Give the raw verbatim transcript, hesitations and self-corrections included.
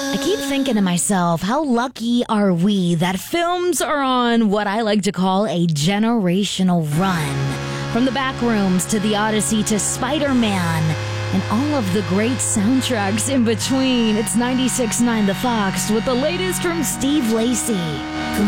I keep thinking to myself, how lucky are we that films are on what I like to call a generational run. From the Backrooms to The Odyssey to Spider-Man and all of the great soundtracks in between. It's ninety-six point nine The Fox with the latest from Steve Lacy.